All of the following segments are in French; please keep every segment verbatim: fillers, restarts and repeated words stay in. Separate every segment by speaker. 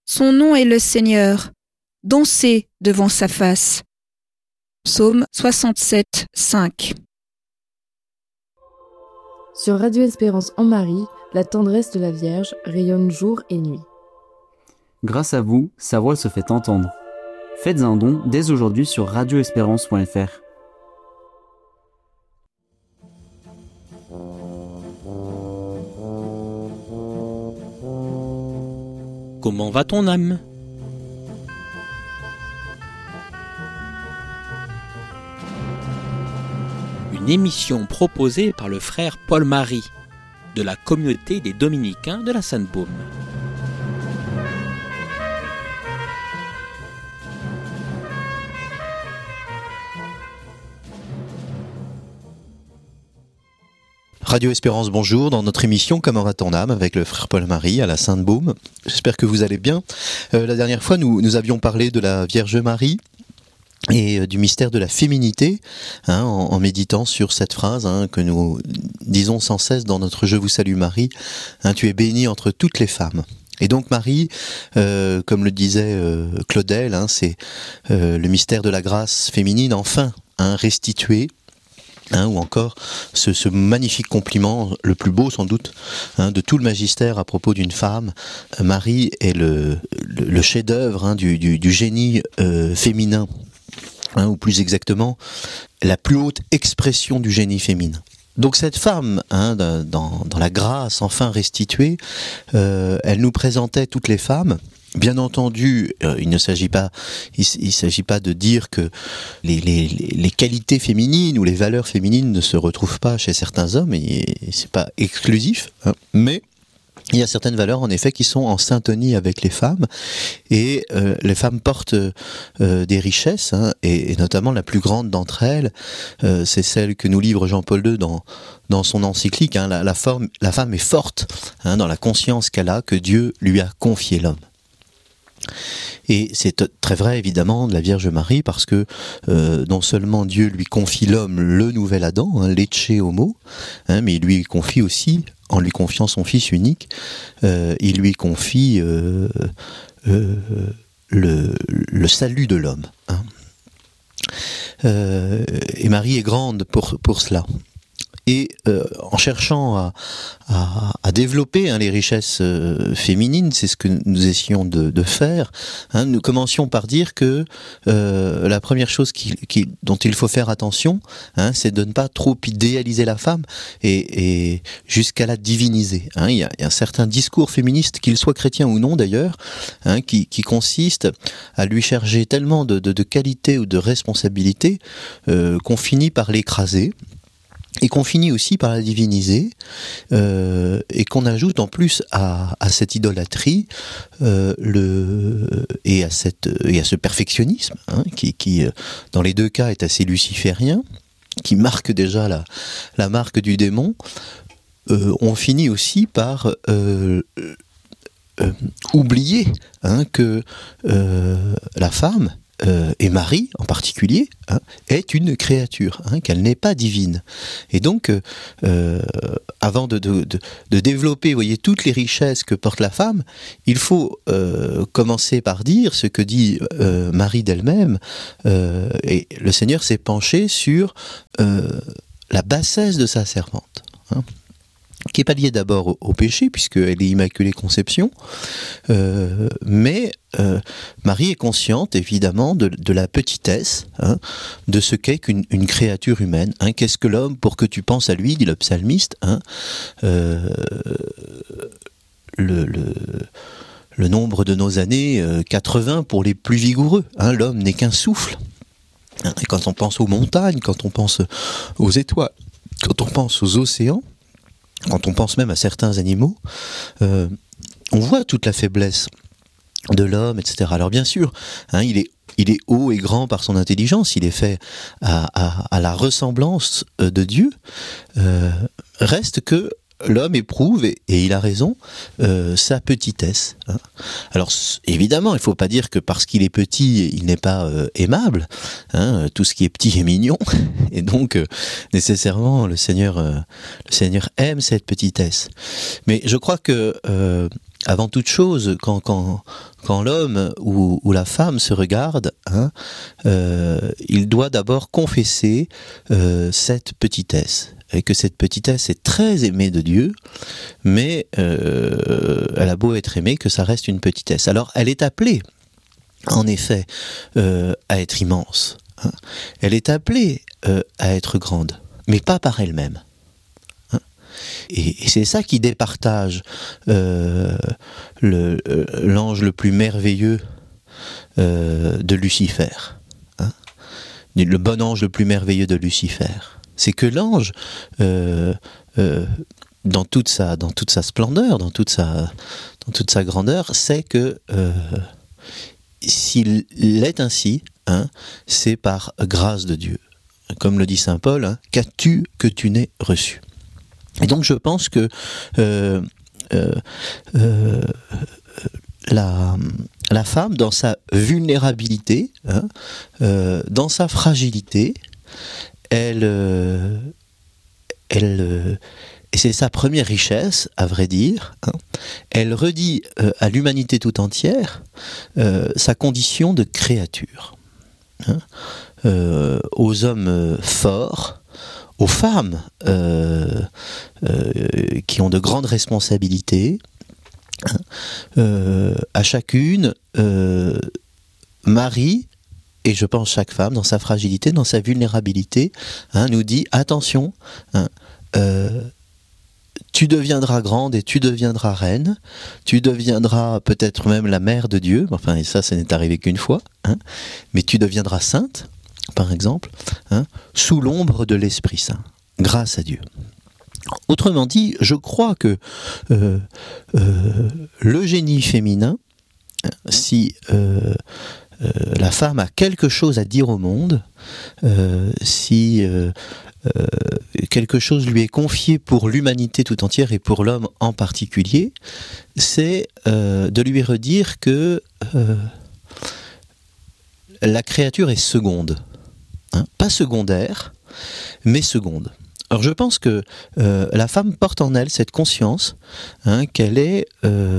Speaker 1: Son nom est le Seigneur. Dansez devant sa face. Psaume soixante-sept, cinq.
Speaker 2: Sur Radio Espérance en Marie, la tendresse de la Vierge rayonne jour et nuit.
Speaker 3: Grâce à vous, sa voix se fait entendre. Faites un don dès aujourd'hui sur radio espérance point f r.
Speaker 4: Comment va ton âme ? Une émission proposée par le frère Paul-Marie de la communauté des Dominicains de la Sainte-Baume.
Speaker 5: Radio Espérance, bonjour, dans notre émission Comment va ton âme avec le frère Paul-Marie à la Sainte-Baume. J'espère que vous allez bien. Euh, la dernière fois, nous, nous avions parlé de la Vierge Marie et euh, du mystère de la féminité, hein, en, en méditant sur cette phrase hein, que nous disons sans cesse dans notre « Je vous salue Marie hein, », tu es bénie entre toutes les femmes. Et donc Marie, euh, comme le disait euh, Claudel, hein, c'est euh, le mystère de la grâce féminine enfin hein, restitué. Hein, ou encore ce, ce magnifique compliment, le plus beau sans doute, hein, de tout le magistère à propos d'une femme. Marie est le, le, le chef-d'œuvre hein, du, du, du génie euh, féminin, hein, ou plus exactement, la plus haute expression du génie féminin. Donc cette femme, hein, dans, dans la grâce enfin restituée, euh, elle nous présentait toutes les femmes. Bien entendu, euh, il ne s'agit pas, il, il s'agit pas de dire que les, les, les qualités féminines ou les valeurs féminines ne se retrouvent pas chez certains hommes, et, et c'est pas exclusif, hein, mais il y a certaines valeurs en effet qui sont en syntonie avec les femmes, et euh, les femmes portent euh, des richesses, hein, et, et notamment la plus grande d'entre elles, euh, c'est celle que nous livre Jean-Paul deux dans dans son encyclique. Hein, la, la, forme, la femme est forte hein, dans la conscience qu'elle a que Dieu lui a confié l'homme. Et c'est très vrai évidemment de la Vierge Marie parce que euh, non seulement Dieu lui confie l'homme le nouvel Adam, hein, l'Ecce Homo, hein, mais il lui confie aussi, en lui confiant son Fils unique, euh, il lui confie euh, euh, le, le salut de l'homme. Hein. Euh, et Marie est grande pour, pour cela. Et euh, en cherchant à, à, à développer hein, les richesses euh, féminines, c'est ce que nous essayons de, de faire, hein, nous commencions par dire que euh, la première chose qui, qui, dont il faut faire attention, hein, c'est de ne pas trop idéaliser la femme et, et jusqu'à la diviniser. Hein. Il y a, il y a un certain discours féministe, qu'il soit chrétien ou non d'ailleurs, hein, qui, qui consiste à lui chercher tellement de, de, de qualité ou de responsabilité euh, qu'on finit par l'écraser. Et qu'on finit aussi par la diviniser, euh, et qu'on ajoute en plus à, à cette idolâtrie euh, le, et, à cette, et à ce perfectionnisme, hein, qui, qui dans les deux cas est assez luciférien, qui marque déjà la, la marque du démon, euh, on finit aussi par euh, euh, oublier hein, que euh, la femme, Euh, et Marie en particulier, hein, est une créature, hein, qu'elle n'est pas divine. Et donc, euh, avant de, de, de, de développer, vous voyez, toutes les richesses que porte la femme, il faut euh, commencer par dire ce que dit euh, Marie d'elle-même. Euh, et le Seigneur s'est penché sur euh, la bassesse de sa servante. Hein, qui n'est pas liée d'abord au, au péché, puisqu'elle est Immaculée Conception, euh, mais euh, Marie est consciente, évidemment, de, de la petitesse, hein, de ce qu'est qu'une une créature humaine. Hein. Qu'est-ce que l'homme pour que tu penses à lui, dit le psalmiste, hein, euh, le, le, le nombre de nos années, euh, quatre-vingts pour les plus vigoureux. Hein. L'homme n'est qu'un souffle. Hein. Et quand on pense aux montagnes, quand on pense aux étoiles, quand on pense aux océans, quand on pense même à certains animaux, euh, on voit toute la faiblesse de l'homme, et cetera. Alors bien sûr, hein, il est, il est haut et grand par son intelligence, il est fait à, à, à la ressemblance de Dieu, euh, reste que l'homme éprouve, et, et il a raison, euh, sa petitesse. Hein. Alors évidemment, il ne faut pas dire que parce qu'il est petit, il n'est pas euh, aimable. Hein. Tout ce qui est petit est mignon, et donc euh, nécessairement le Seigneur, euh, le Seigneur aime cette petitesse. Mais je crois que euh, avant toute chose, quand, quand, quand l'homme ou, ou la femme se regarde, hein, euh, il doit d'abord confesser euh, cette petitesse. Et que cette petitesse est très aimée de Dieu, mais euh, elle a beau être aimée, que ça reste une petitesse. Alors, elle est appelée, en effet, euh, à être immense. Hein. Elle est appelée euh, à être grande, mais pas par elle-même. Hein. Et, et c'est ça qui départage euh, le, euh, l'ange le plus merveilleux euh, de Lucifer. Hein. Le bon ange le plus merveilleux de Lucifer. C'est que l'ange, euh, euh, dans toute sa, dans toute sa splendeur, dans toute sa, dans toute sa grandeur, sait que euh, s'il est ainsi, hein, c'est par grâce de Dieu. Comme le dit saint Paul, hein, qu'as-tu que tu n'aies reçu? Et donc je pense que euh, euh, euh, la, la femme, dans sa vulnérabilité, hein, euh, dans sa fragilité, Elle, euh, elle, euh, et c'est sa première richesse, à vrai dire, hein, elle redit euh, à l'humanité tout entière euh, sa condition de créature. Hein, euh, aux hommes euh, forts, aux femmes euh, euh, qui ont de grandes responsabilités, hein, euh, à chacune, euh, Marie, et je pense chaque femme, dans sa fragilité, dans sa vulnérabilité, hein, nous dit, attention, hein, euh, tu deviendras grande et tu deviendras reine, tu deviendras peut-être même la mère de Dieu, enfin, et ça, ça n'est arrivé qu'une fois, hein, mais tu deviendras sainte, par exemple, hein, sous l'ombre de l'Esprit Saint, grâce à Dieu. Autrement dit, je crois que euh, euh, le génie féminin, si... Euh, Euh, la femme a quelque chose à dire au monde, euh, si euh, euh, quelque chose lui est confié pour l'humanité tout entière et pour l'homme en particulier, c'est euh, de lui redire que euh, la créature est seconde, hein, pas secondaire, mais seconde. Alors je pense que euh, la femme porte en elle cette conscience, hein, qu'elle est euh,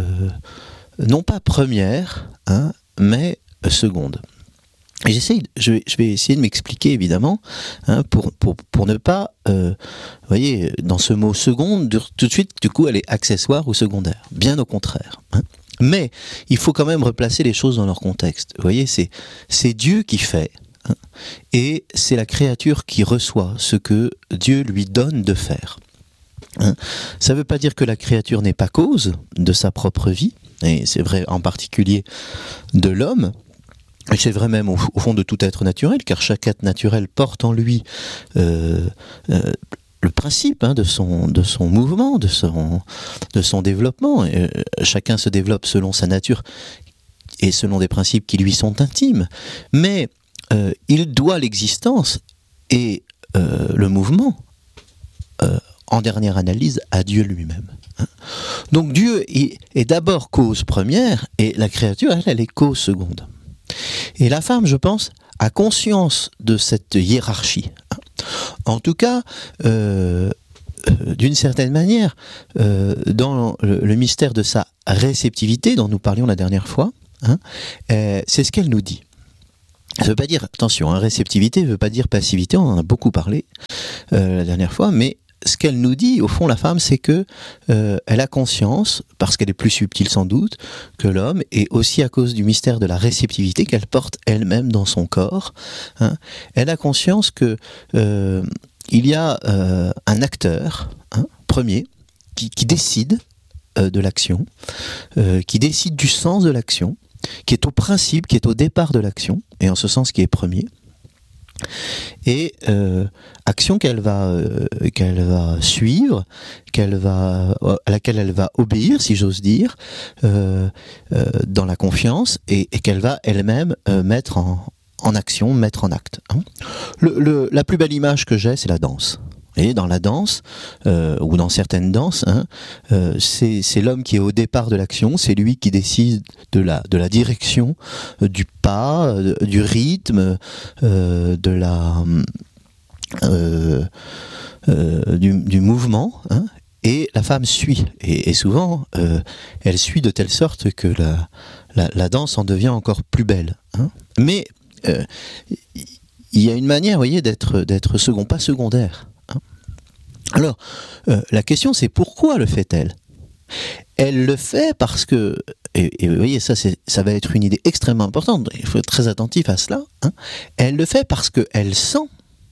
Speaker 5: non pas première, hein, mais seconde. Et j'essaye, je, vais, je vais essayer de m'expliquer évidemment, hein, pour, pour, pour ne pas, euh, vous voyez, dans ce mot seconde, tout de suite, du coup, elle est accessoire ou secondaire. Bien au contraire. Hein. Mais il faut quand même replacer les choses dans leur contexte. Vous voyez, c'est, c'est Dieu qui fait, hein, et c'est la créature qui reçoit ce que Dieu lui donne de faire. Hein. Ça ne veut pas dire que la créature n'est pas cause de sa propre vie, et c'est vrai en particulier de l'homme. Et c'est vrai même au, au fond de tout être naturel, car chaque être naturel porte en lui euh, euh, le principe, hein, de son de son mouvement, de son de son développement. Et, euh, chacun se développe selon sa nature et selon des principes qui lui sont intimes. Mais euh, il doit l'existence et euh, le mouvement, euh, en dernière analyse, à Dieu lui-même. Hein. Donc Dieu est, est d'abord cause première et la créature, elle, elle est cause seconde. Et la femme, je pense, a conscience de cette hiérarchie. En tout cas, euh, euh, d'une certaine manière, euh, dans le, le mystère de sa réceptivité, dont nous parlions la dernière fois, hein, euh, c'est ce qu'elle nous dit. Ça ne veut pas dire, attention, hein, réceptivité ne veut pas dire passivité, on en a beaucoup parlé euh, la dernière fois, mais ce qu'elle nous dit, au fond, la femme, c'est que euh, elle a conscience, parce qu'elle est plus subtile sans doute, que l'homme, et aussi à cause du mystère de la réceptivité qu'elle porte elle-même dans son corps, hein, elle a conscience que euh, il y a euh, un acteur, hein, premier, qui, qui décide euh, de l'action, euh, qui décide du sens de l'action, qui est au principe, qui est au départ de l'action, et en ce sens qui est premier. Et euh, action qu'elle va euh, qu'elle va suivre, qu'elle va à laquelle elle va obéir, si j'ose dire, euh, euh, dans la confiance, et, et qu'elle va elle-même euh, mettre en, en action, mettre en acte. Hein. Le, le, la plus belle image que j'ai, c'est la danse. Et dans la danse, euh, ou dans certaines danses, hein, euh, c'est, c'est l'homme qui est au départ de l'action, c'est lui qui décide de la, de la direction, euh, du pas, euh, du rythme, euh, de la, euh, euh, du, du mouvement. Hein, et la femme suit. Et, et souvent, euh, elle suit de telle sorte que la, la, la danse en devient encore plus belle. Hein. Mais euh, il y a une manière, vous voyez, d'être, d'être second, pas secondaire. Hein. Alors, euh, la question c'est pourquoi le fait-elle ? Elle le fait parce que, et, et vous voyez, ça, c'est, ça va être une idée extrêmement importante, il faut être très attentif à cela, hein. Elle le fait parce qu'elle sent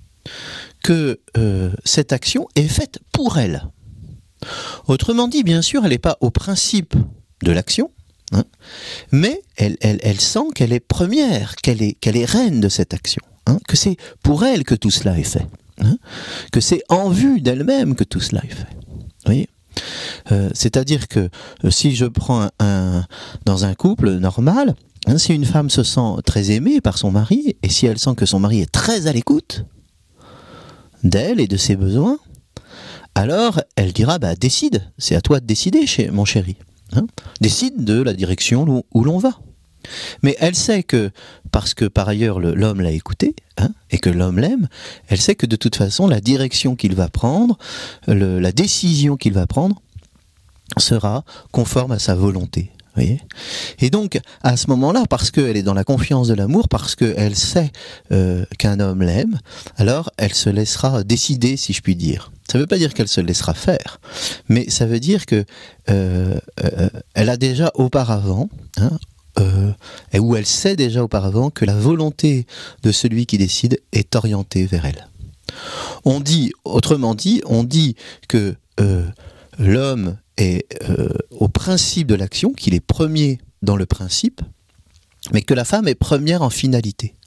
Speaker 5: que euh, cette action est faite pour elle. Autrement dit, bien sûr, elle n'est pas au principe de l'action, hein, mais elle, elle, elle sent qu'elle est première, qu'elle est, qu'elle est reine de cette action, hein, que c'est pour elle que tout cela est fait, hein, que c'est en vue d'elle-même que tout cela est fait. Vous voyez ? Euh, c'est-à-dire que euh, si je prends un, un, dans un couple normal, hein, si une femme se sent très aimée par son mari, et si elle sent que son mari est très à l'écoute d'elle et de ses besoins, alors elle dira bah, décide, c'est à toi de décider, chez, mon chéri. Hein, décide de la direction où, où l'on va. Mais elle sait que, parce que par ailleurs le, l'homme l'a écouté, hein, et que l'homme l'aime, elle sait que de toute façon la direction qu'il va prendre, le, la décision qu'il va prendre, sera conforme à sa volonté. Voyez ? Et donc, à ce moment-là, parce qu'elle est dans la confiance de l'amour, parce qu'elle sait euh, qu'un homme l'aime, alors elle se laissera décider, si je puis dire. Ça ne veut pas dire qu'elle se laissera faire, mais ça veut dire que euh, euh, elle a déjà auparavant, hein, euh, où elle sait déjà auparavant que la volonté de celui qui décide est orientée vers elle. On dit, autrement dit, on dit que euh, l'homme est euh, au principe de l'action, qu'il est premier dans le principe, mais que la femme est première en finalité.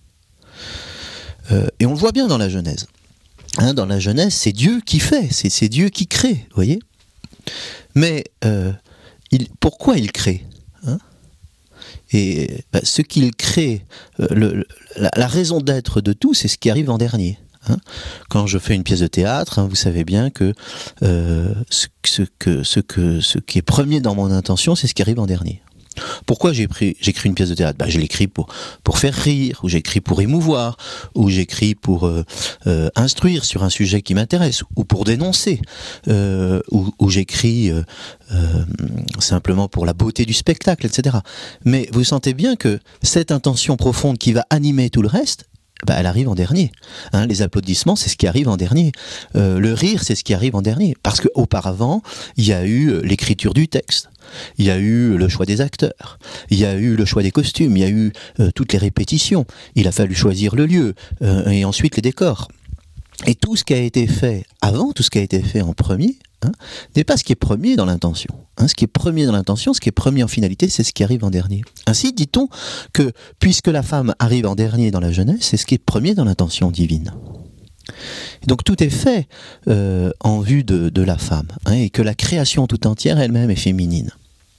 Speaker 5: Euh, et on le voit bien dans la Genèse. Hein, dans la Genèse, c'est Dieu qui fait, c'est, c'est Dieu qui crée, vous voyez. Mais euh, il, pourquoi il crée, hein? Et bah, ce qu'il crée, euh, le, la, la raison d'être de tout, c'est ce qui arrive en dernier. Hein. Quand je fais une pièce de théâtre, hein, vous savez bien que, euh, ce, ce, que, ce, que ce qui est premier dans mon intention, c'est ce qui arrive en dernier. Pourquoi j'ai pris, j'écris une pièce de théâtre ? Ben, je l'écris pour, pour faire rire, ou j'écris pour émouvoir, ou j'écris pour euh, euh, instruire sur un sujet qui m'intéresse, ou pour dénoncer, euh, ou, ou j'écris euh, euh, simplement pour la beauté du spectacle, et cetera. Mais vous sentez bien que cette intention profonde qui va animer tout le reste, bah, elle arrive en dernier. Hein, les applaudissements, c'est ce qui arrive en dernier. Euh, le rire, c'est ce qui arrive en dernier. Parce qu'auparavant, il y a eu l'écriture du texte, il y a eu le choix des acteurs, il y a eu le choix des costumes, il y a eu euh, toutes les répétitions, il a fallu choisir le lieu, euh, et ensuite les décors. Et tout ce qui a été fait avant, tout ce qui a été fait en premier, hein, n'est pas ce qui est premier dans l'intention. Hein, ce qui est premier dans l'intention, ce qui est premier en finalité, c'est ce qui arrive en dernier. Ainsi, dit-on que puisque la femme arrive en dernier dans la Genèse, c'est ce qui est premier dans l'intention divine. Et donc tout est fait euh, en vue de, de la femme, hein, et que la création tout entière elle-même est féminine.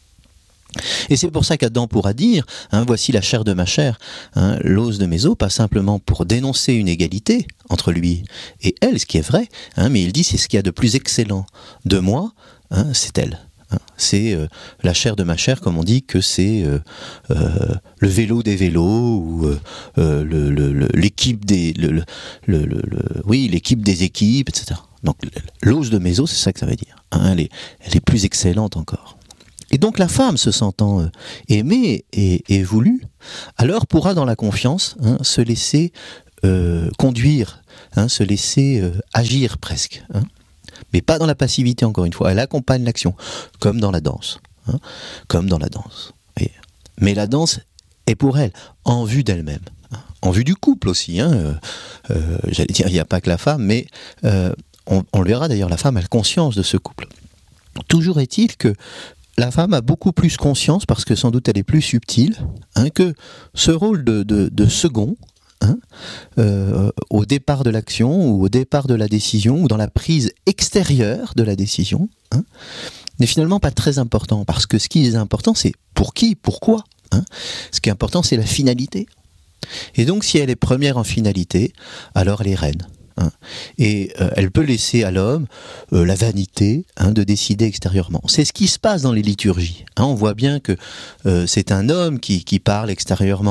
Speaker 5: Et c'est pour ça qu'Adam pourra dire, hein, voici la chair de ma chair, hein, l'os de mes os, pas simplement pour dénoncer une égalité entre lui et elle, ce qui est vrai, hein, mais il dit c'est ce qu'il y a de plus excellent de moi, hein, c'est elle. Hein, c'est euh, la chair de ma chair, comme on dit que c'est euh, euh, le vélo des vélos, ou euh, euh, le, le, le, l'équipe des, le, le, le, le, oui, l'équipe des équipes, et cetera. Donc l'os de mes os, c'est ça que ça veut dire. Hein, elle est, elle est plus excellente encore. Et donc la femme, se sentant euh, aimée et, et voulue, alors pourra dans la confiance, hein, se laisser euh, conduire, hein, se laisser euh, agir presque, hein, mais pas dans la passivité encore une fois. Elle accompagne l'action, comme dans la danse, hein, comme dans la danse. Et, mais la danse est pour elle, en vue d'elle-même, hein, en vue du couple aussi. Hein, euh, euh, j'allais dire, il n'y a pas que la femme, mais euh, on, on le verra d'ailleurs, la femme a conscience de ce couple. Toujours est-il que la femme a beaucoup plus conscience, parce que sans doute elle est plus subtile, hein, que ce rôle de, de, de second, hein, euh, au départ de l'action, ou au départ de la décision, ou dans la prise extérieure de la décision, hein, n'est finalement pas très important, parce que ce qui est important, c'est pour qui, pourquoi. Hein. Ce qui est important, c'est la finalité. Et donc, si elle est première en finalité, alors elle est reine. Hein. Et euh, elle peut laisser à l'homme euh, la vanité, hein, de décider extérieurement. C'est ce qui se passe dans les liturgies. Hein. On voit bien que euh, c'est un homme qui, qui parle extérieurement,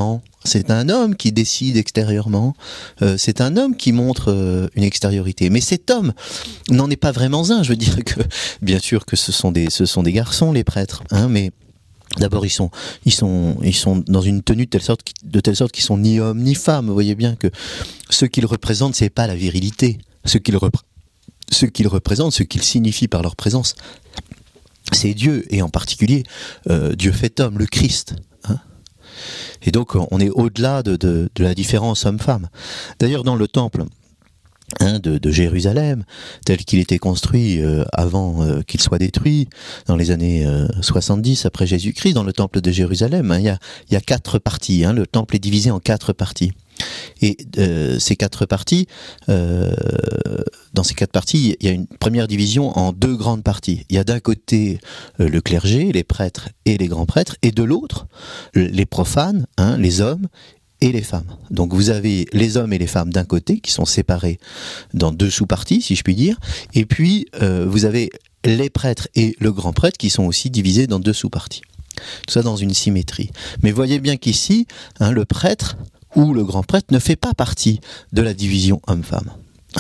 Speaker 5: C'est un homme qui décide extérieurement, euh, c'est un homme qui montre euh, une extériorité. Mais cet homme n'en est pas vraiment un. Je veux dire que, bien sûr que ce sont des, ce sont des garçons, les prêtres, hein, mais d'abord ils sont, ils sont, ils sont dans une tenue de telle sorte, de telle sorte qu'ils sont ni hommes ni femmes. Vous voyez bien que ce qu'ils représentent, c'est pas la virilité. Ce qu'ils représentent, ce qu'ils représentent, ce qu'ils signifient par leur présence, c'est Dieu, et en particulier euh, Dieu fait homme, le Christ. Hein. Et donc on est au-delà de, de, de la différence homme-femme. D'ailleurs dans le temple hein, de, de Jérusalem, tel qu'il était construit euh, avant euh, qu'il soit détruit, dans les années euh, soixante-dix après Jésus-Christ, dans le temple de Jérusalem, hein, il y a, il y a quatre parties. Hein, le temple est divisé en quatre parties. Et euh, ces quatre parties, euh, dans ces quatre parties, il y a une première division en deux grandes parties. Il y a d'un côté euh, le clergé, les prêtres et les grands prêtres, et de l'autre, les profanes, hein, les hommes et les femmes. Donc vous avez les hommes et les femmes d'un côté, qui sont séparés dans deux sous-parties, si je puis dire, et puis euh, vous avez les prêtres et le grand prêtre, qui sont aussi divisés dans deux sous-parties. Tout ça dans une symétrie. Mais voyez bien qu'ici, hein, le prêtre où le grand prêtre ne fait pas partie de la division homme-femme.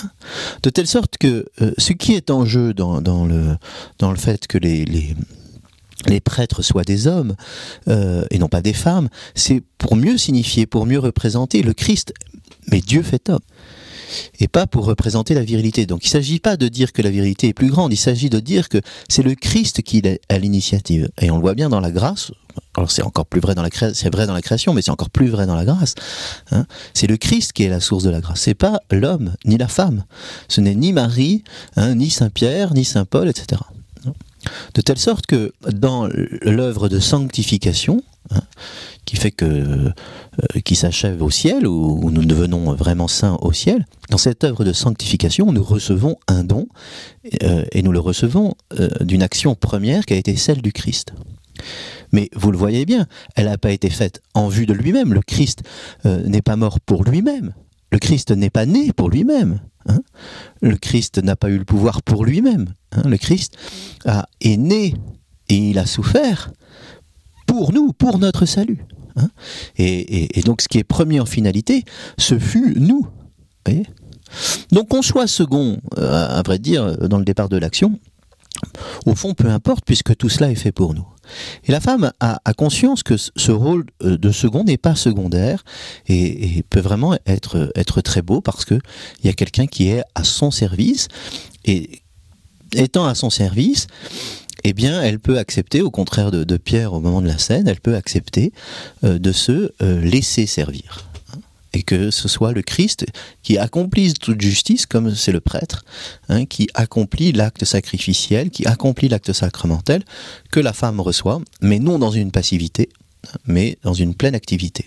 Speaker 5: De telle sorte que euh, ce qui est en jeu dans, dans, le, dans le fait que les, les, les prêtres soient des hommes euh, et non pas des femmes, c'est pour mieux signifier, pour mieux représenter le Christ, mais Dieu fait homme, et pas pour représenter la virilité. Donc il ne s'agit pas de dire que la virilité est plus grande, il s'agit de dire que c'est le Christ qui est à l'initiative. Et on le voit bien dans la grâce. Alors c'est encore plus vrai dans la création, c'est vrai dans la création, mais c'est encore plus vrai dans la grâce. Hein. C'est le Christ qui est la source de la grâce. C'est pas l'homme ni la femme. Ce n'est ni Marie, hein, ni Saint Pierre, ni Saint Paul, et cetera. De telle sorte que dans l'œuvre de sanctification, hein, qui fait que euh, qui s'achève au ciel, où, où nous devenons vraiment saints au ciel, dans cette œuvre de sanctification, nous recevons un don, euh, et nous le recevons euh, d'une action première qui a été celle du Christ. Mais vous le voyez bien, elle n'a pas été faite en vue de lui-même. Le Christ euh, n'est pas mort pour lui-même. Le Christ n'est pas né pour lui-même. Hein. Le Christ n'a pas eu le pouvoir pour lui-même. Hein. Le Christ a, est né et il a souffert pour nous, pour notre salut. Hein. Et, et, et donc ce qui est premier en finalité, ce fut nous. Vous voyez ? Donc qu'on soit second, euh, à vrai dire, dans le départ de l'action, au fond, peu importe, puisque tout cela est fait pour nous. Et la femme a, a conscience que ce rôle de second n'est pas secondaire et, et peut vraiment être, être très beau parce qu'il y a quelqu'un qui est à son service, et étant à son service, eh bien, elle peut accepter, au contraire de, de Pierre au moment de la scène, elle peut accepter euh, de se euh, laisser servir. Et que ce soit le Christ qui accomplisse toute justice, comme c'est le prêtre, hein, qui accomplit l'acte sacrificiel, qui accomplit l'acte sacramentel, que la femme reçoit, mais non dans une passivité, mais dans une pleine activité.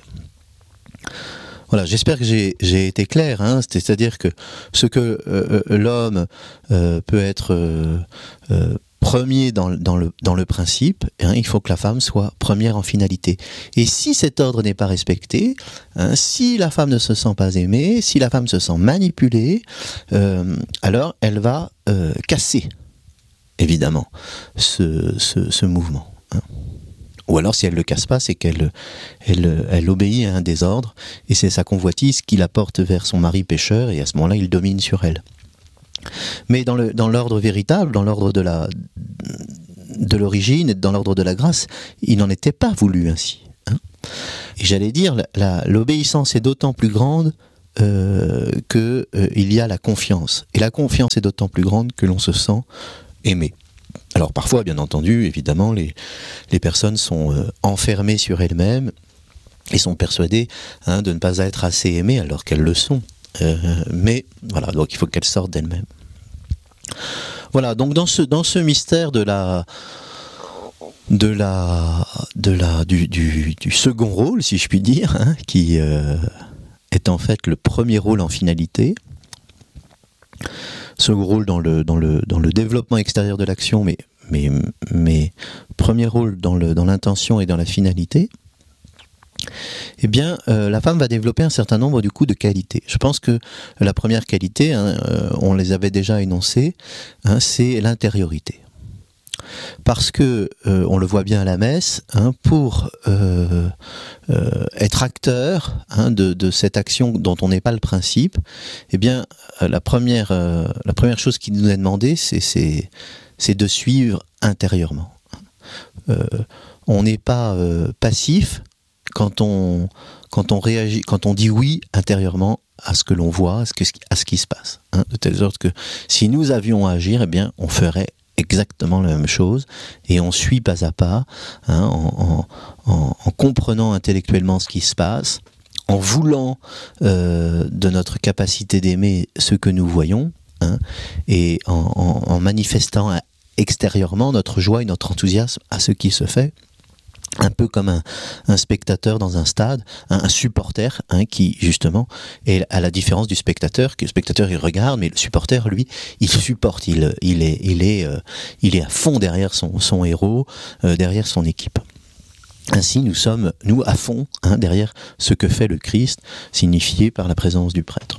Speaker 5: Voilà, j'espère que j'ai, j'ai été clair, hein, c'est-à-dire que ce que euh, l'homme euh, peut être euh, euh, premier dans, dans, le, dans le principe, hein, il faut que la femme soit première en finalité. Et si cet ordre n'est pas respecté, hein, si la femme ne se sent pas aimée, si la femme se sent manipulée, euh, alors elle va euh, casser, évidemment, ce, ce, ce mouvement. Hein. Ou alors si elle ne le casse pas, c'est qu'elle elle, elle obéit à un désordre, et c'est sa convoitise qui la porte vers son mari pécheur, et à ce moment-là, il domine sur elle. Mais dans, le, dans l'ordre véritable, dans l'ordre de, la, de l'origine, dans l'ordre de la grâce, il n'en était pas voulu ainsi. Hein. Et j'allais dire, la, la, l'obéissance est d'autant plus grande euh, qu'il euh, y a la confiance. Et la confiance est d'autant plus grande que l'on se sent aimé. Alors parfois, bien entendu, évidemment, les, les personnes sont euh, enfermées sur elles-mêmes et sont persuadées hein, de ne pas être assez aimées alors qu'elles le sont. Euh, mais voilà, donc il faut qu'elle sorte d'elle-même. Voilà, donc dans ce, dans ce mystère de la, de la, de la, du, du, du second rôle, si je puis dire, hein, qui euh, est en fait le premier rôle en finalité, second rôle dans le, dans le, dans le développement extérieur de l'action, mais, mais, mais premier rôle dans, le, dans l'intention et dans la finalité, eh bien, euh, la femme va développer un certain nombre du coup de qualités. Je pense que la première qualité, hein, euh, on les avait déjà énoncées, hein, c'est l'intériorité. Parce que, euh, on le voit bien à la messe, hein, pour euh, euh, être acteur hein, de, de cette action dont on n'est pas le principe, eh bien, euh, la première, euh, la première chose qui nous est demandée, c'est, c'est, c'est de suivre intérieurement. Euh, on n'est pas euh, passif quand on, quand on réagit, quand on dit oui intérieurement à ce que l'on voit, à ce, que, à ce qui se passe. Hein, de telle sorte que si nous avions à agir, eh bien, on ferait exactement la même chose et on suit pas à pas hein, en, en, en comprenant intellectuellement ce qui se passe, en voulant euh, de notre capacité d'aimer ce que nous voyons hein, et en, en, en manifestant extérieurement notre joie et notre enthousiasme à ce qui se fait. Un peu comme un, un spectateur dans un stade, un, un supporter hein, qui justement est à la différence du spectateur, que le spectateur il regarde, mais le supporter lui il supporte, il, il, est, il, est, euh, il est à fond derrière son, son héros, euh, derrière son équipe. Ainsi nous sommes, nous à fond, hein, derrière ce que fait le Christ, signifié par la présence du prêtre.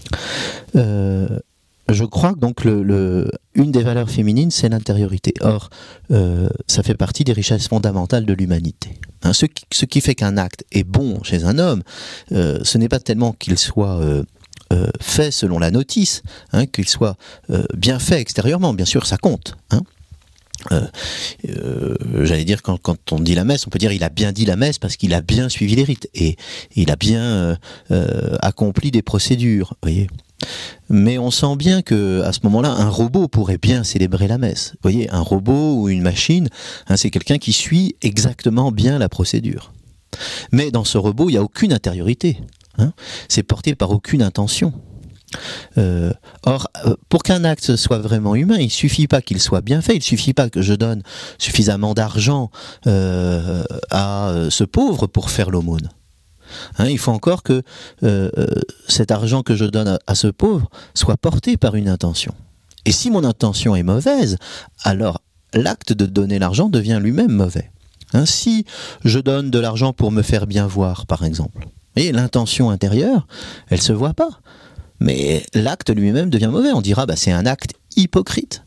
Speaker 5: Euh, Je crois que donc le, le, une des valeurs féminines, c'est l'intériorité. Or, euh, ça fait partie des richesses fondamentales de l'humanité. Hein, ce, qui, ce qui fait qu'un acte est bon chez un homme, euh, ce n'est pas tellement qu'il soit euh, euh, fait selon la notice, hein, qu'il soit euh, bien fait extérieurement. Bien sûr, ça compte. Hein. Euh, euh, j'allais dire quand, quand on dit la messe, on peut dire il a bien dit la messe parce qu'il a bien suivi les rites et il a bien euh, euh, accompli des procédures. Vous voyez. Mais on sent bien que à ce moment-là, un robot pourrait bien célébrer la messe. Vous voyez, un robot ou une machine, hein, c'est quelqu'un qui suit exactement bien la procédure. Mais dans ce robot, il n'y a aucune intériorité. Hein, c'est porté par aucune intention. Euh, or, pour qu'un acte soit vraiment humain, il ne suffit pas qu'il soit bien fait, il ne suffit pas que je donne suffisamment d'argent euh, à ce pauvre pour faire l'aumône. Hein, il faut encore que euh, cet argent que je donne à, à ce pauvre soit porté par une intention. Et si mon intention est mauvaise, alors l'acte de donner l'argent devient lui-même mauvais. Hein, si je donne de l'argent pour me faire bien voir, par exemple, et l'intention intérieure, elle ne se voit pas. Mais l'acte lui-même devient mauvais. On dira, bah, c'est un acte hypocrite.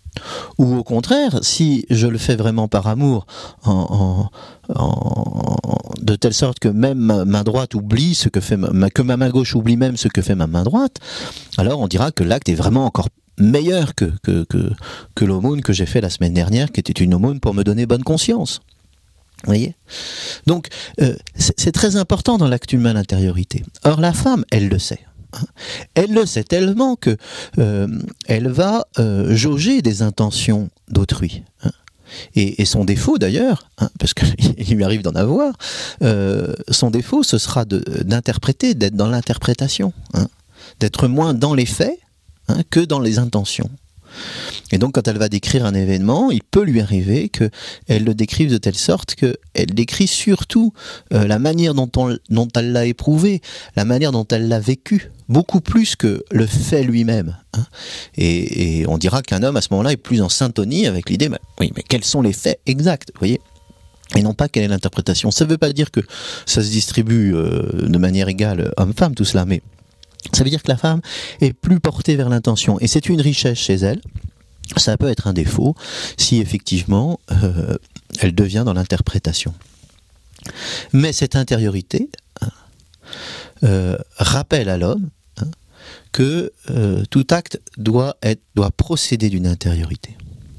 Speaker 5: Ou au contraire, si je le fais vraiment par amour, en, en, en, de telle sorte que même ma main droite oublie ce que fait ma, que ma main gauche oublie même ce que fait ma main droite, alors on dira que l'acte est vraiment encore meilleur que, que, que, que l'aumône que j'ai fait la semaine dernière, qui était une aumône pour me donner bonne conscience. Vous voyez ? Donc, euh, c'est, c'est très important dans l'acte humain l'intériorité. Or, la femme, elle le sait. Elle le sait tellement que euh, elle va euh, jauger des intentions d'autrui. Hein. Et, et son défaut d'ailleurs, hein, parce qu'il lui arrive d'en avoir, euh, son défaut ce sera de, d'interpréter, d'être dans l'interprétation, hein, d'être moins dans les faits hein, que dans les intentions. Et donc quand elle va décrire un événement, il peut lui arriver qu'elle le décrive de telle sorte qu'elle décrit surtout euh, la manière dont, on, dont elle l'a éprouvé, la manière dont elle l'a vécu, beaucoup plus que le fait lui-même. Hein. Et, et on dira qu'un homme à ce moment-là est plus en syntonie avec l'idée, bah, oui, mais quels sont les faits exacts, vous voyez ? Et non pas quelle est l'interprétation. Ça ne veut pas dire que ça se distribue euh, de manière égale homme-femme, tout cela, mais ça veut dire que la femme est plus portée vers l'intention. Et c'est une richesse chez elle. Ça peut être un défaut si effectivement euh, elle devient dans l'interprétation. Mais cette intériorité hein, euh, rappelle à l'homme hein, que euh, tout acte doit, être, doit procéder d'une intériorité.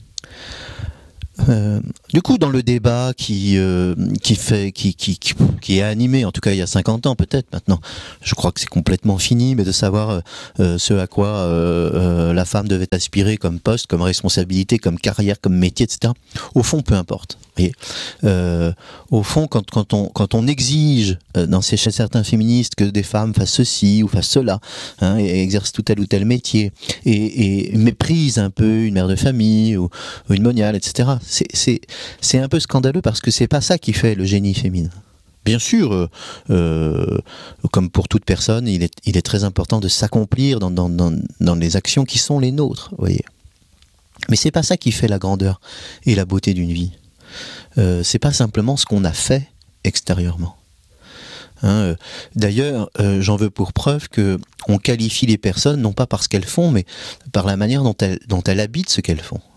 Speaker 5: Euh, du coup, dans le débat qui euh, qui fait qui, qui qui qui est animé, en tout cas il y a cinquante ans peut-être maintenant, je crois que c'est complètement fini, mais de savoir euh, ce à quoi euh, euh, la femme devait aspirer comme poste, comme responsabilité, comme carrière, comme métier, et cetera. Au fond, peu importe. Vous voyez, euh, au fond, quand quand on quand on exige euh, dans ces, chez certains féministes que des femmes fassent ceci ou fassent cela, hein, et exercent tout tel ou tel métier, et, et méprisent un peu une mère de famille ou, ou une moniale, et cetera. C'est, c'est, c'est un peu scandaleux parce que c'est pas ça qui fait le génie féminin. Bien sûr, euh, euh, comme pour toute personne, il est, il est très important de s'accomplir dans, dans, dans, dans les actions qui sont les nôtres, vous voyez. Mais c'est pas ça qui fait la grandeur et la beauté d'une vie. Euh, c'est pas simplement ce qu'on a fait extérieurement. Hein, d'ailleurs, euh, j'en veux pour preuve que on qualifie les personnes non pas par ce qu'elles font, mais par la manière dont elles, dont elles habitent ce qu'elles font.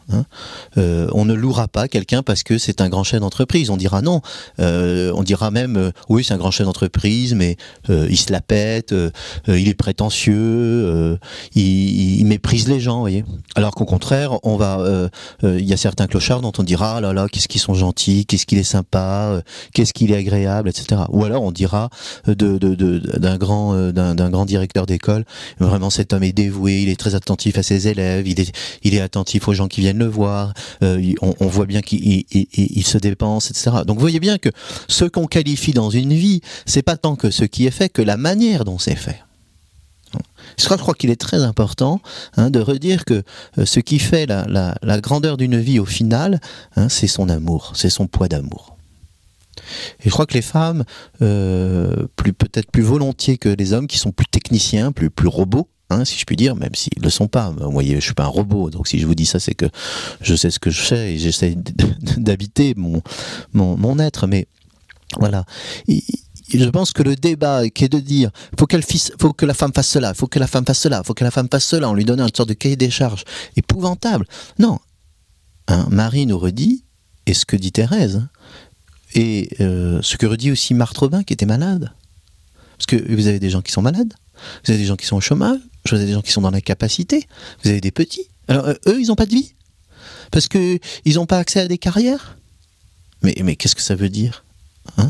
Speaker 5: Hein. Euh, on ne louera pas quelqu'un parce que c'est un grand chef d'entreprise. On dira non. Euh, on dira même euh, oui, c'est un grand chef d'entreprise, mais euh, il se la pète, euh, il est prétentieux, euh, il, il méprise les gens, vous voyez. Alors qu'au contraire, on va, euh, euh, il y a certains clochards dont on dira ah là là, qu'est-ce qu'ils sont gentils, qu'est-ce qu'il est sympa, euh, qu'est-ce qu'il est agréable, et cetera. Ou alors on dira de, de, de d'un grand euh, d'un, d'un grand directeur d'école, vraiment cet homme est dévoué, il est très attentif à ses élèves, il est il est attentif aux gens qui viennent le voir, euh, on, on voit bien qu'il il, il, il se dépense, et cetera. Donc vous voyez bien que ce qu'on qualifie dans une vie, c'est pas tant que ce qui est fait que la manière dont c'est fait. Je crois, je crois qu'il est très important hein, de redire que euh, ce qui fait la, la, la grandeur d'une vie au final, hein, c'est son amour, c'est son poids d'amour. Et je crois que les femmes, euh, plus, peut-être plus volontiers que les hommes, qui sont plus techniciens, plus, plus robots, Hein, si je puis dire, même s'ils ne le sont pas. Vous voyez, je suis pas un robot, donc si je vous dis ça, c'est que je sais ce que je fais et j'essaie d'habiter mon, mon, mon être. Mais voilà, et, et je pense que le débat qui est de dire faut qu'elle fisse, faut que la femme fasse cela, faut que la femme fasse cela, faut que la femme fasse cela, on lui donne une sorte de cahier des charges épouvantable. Non, hein, Marie nous redit, et ce que dit Thérèse, et euh, ce que redit aussi Marthe Robin qui était malade. Parce que vous avez des gens qui sont malades, vous avez des gens qui sont au chômage, vous avez des gens qui sont dans l'incapacité, vous avez des petits. Alors euh, eux, ils n'ont pas de vie parce que ils n'ont pas accès à des carrières. Mais, mais qu'est-ce que ça veut dire hein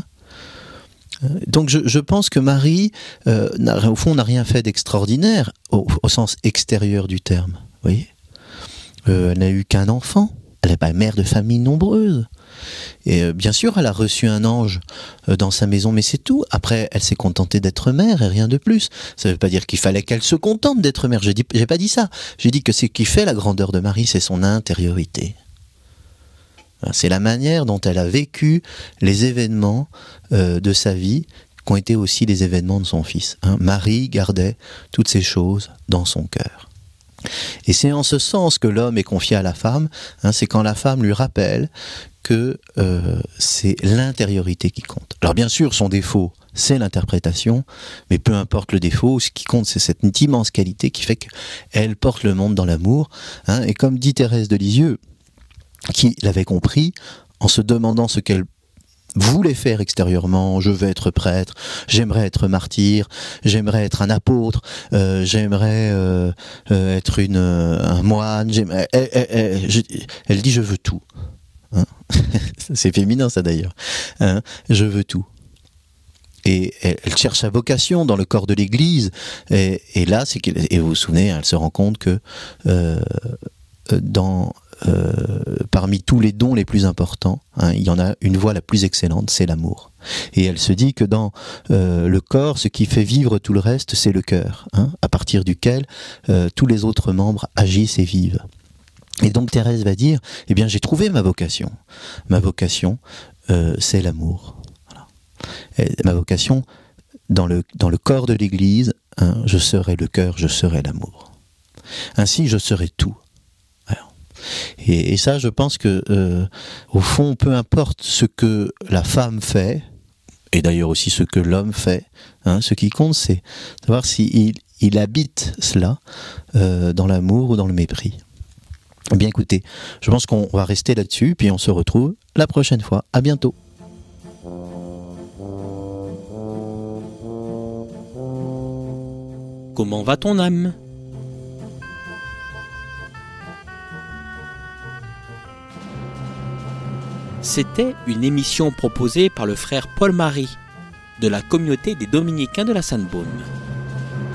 Speaker 5: Donc je, je pense que Marie, euh, n'a, au fond, n'a rien fait d'extraordinaire au, au sens extérieur du terme. Vous voyez, euh, elle n'a eu qu'un enfant. Elle n'est pas mère de famille nombreuse. Et euh, bien sûr, elle a reçu un ange euh, dans sa maison, mais c'est tout. Après, elle s'est contentée d'être mère et rien de plus. Ça ne veut pas dire qu'il fallait qu'elle se contente d'être mère. Je dis, j'ai pas dit ça. J'ai dit que ce qui fait la grandeur de Marie, c'est son intériorité. C'est la manière dont elle a vécu les événements euh, de sa vie, qui ont été aussi les événements de son fils. Hein. Marie gardait toutes ces choses dans son cœur. Et c'est en ce sens que l'homme est confié à la femme, hein, c'est quand la femme lui rappelle que euh, c'est l'intériorité qui compte. Alors bien sûr, son défaut, c'est l'interprétation, mais peu importe le défaut, ce qui compte, c'est cette immense qualité qui fait qu'elle porte le monde dans l'amour. Hein, et comme dit Thérèse de Lisieux, qui l'avait compris, en se demandant ce qu'elle voulait faire extérieurement, je veux être prêtre, j'aimerais être martyr, j'aimerais être un apôtre, euh, j'aimerais euh, euh, être une, euh, un moine, elle, elle, elle, je, elle dit je veux tout. Hein c'est féminin ça d'ailleurs. Hein je veux tout. Et elle, elle cherche sa vocation dans le corps de l'Église. Et, et là, c'est qu'elle, et vous vous souvenez, elle se rend compte que euh, dans Euh, parmi tous les dons les plus importants, hein, il y en a une voie la plus excellente, c'est l'amour. Et elle se dit que dans euh, le corps, ce qui fait vivre tout le reste, c'est le cœur, hein, à partir duquel euh, tous les autres membres agissent et vivent. Et donc Thérèse va dire, eh bien j'ai trouvé ma vocation. Ma vocation, euh, c'est l'amour. Voilà. Et ma vocation, dans le, dans le corps de l'Église, hein, je serai le cœur, je serai l'amour. Ainsi, je serai tout. Et, et ça, je pense que, euh, au fond, peu importe ce que la femme fait, et d'ailleurs aussi ce que l'homme fait, hein, ce qui compte, c'est de voir s'il il habite cela euh, dans l'amour ou dans le mépris. Eh bien, écoutez, je pense qu'on va rester là-dessus, puis on se retrouve la prochaine fois. À bientôt.
Speaker 4: Comment va ton âme ? C'était une émission proposée par le frère Paul Marie de la communauté des Dominicains de la Sainte-Baume.